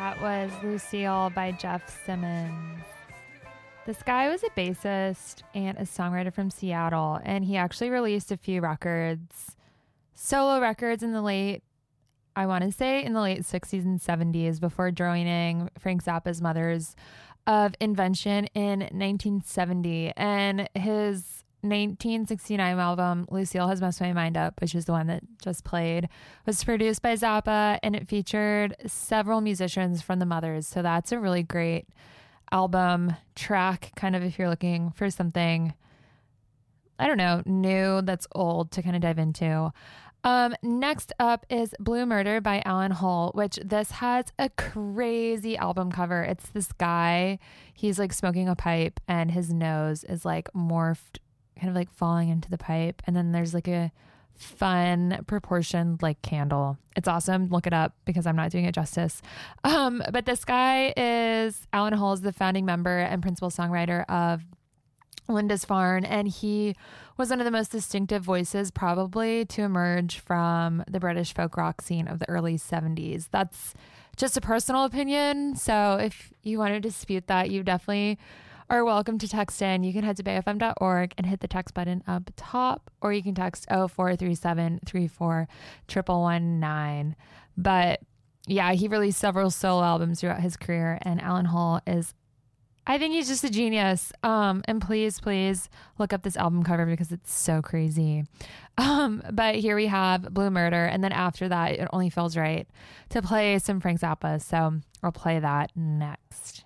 That was Lucille by Jeff Simmons. This guy was a bassist and a songwriter from Seattle, and he actually released a few records, solo records in the late 60s and 70s before joining Frank Zappa's Mothers of Invention in 1970. And his 1969 album, Lucille Has Messed My Mind Up, which is the one that just played, was produced by Zappa, and it featured several musicians from the Mothers. So that's a really great album track, kind of if you're looking for something, I don't know, new that's old to kind of dive into. Next up is Blue Murder by Alan Hull, which this has a crazy album cover. It's this guy, he's like smoking a pipe and his nose is like morphed, kind of like falling into the pipe. And then there's like a fun proportioned like candle. It's awesome. Look it up because I'm not doing it justice. But this guy is, Alan Hull is the founding member and principal songwriter of Lindisfarne, and he was one of the most distinctive voices probably to emerge from the British folk rock scene of the early 70s. That's just a personal opinion, so if you want to dispute that, you definitely are welcome to text in. You can head to bayfm.org and hit the text button up top, or you can text 0437341119. But yeah, he released several solo albums throughout his career, and Alan Hull is, I think he's just a genius. And please look up this album cover because it's so crazy. But here we have Blue Murder. And then after that, it only feels right to play some Frank Zappa. So I'll play that next.